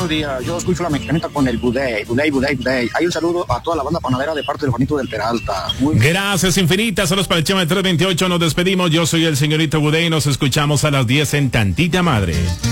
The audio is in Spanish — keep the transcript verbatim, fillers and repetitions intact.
buenos días. Yo escucho la mexicanita con el Budey, Budey, Budey, Budey. Hay un saludo a toda la banda panadera de parte del Juanito del Peralta. Muy... Gracias infinitas. Saludos para el Chema de tres veintiocho. Nos despedimos. Yo soy el señorito Budey. Nos escuchamos a las diez en Tantita Madre.